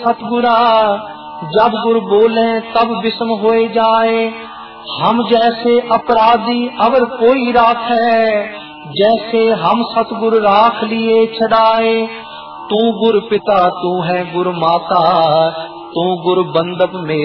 सतगुरा जब गुरु बोले तब विषम हो जाए। हम जैसे अपराधी अवर कोई राखे, जैसे हम सतगुरु राख लिए छड़ाए। तू गुरु पिता तू है गुरु माता, तू गुरु बंदप में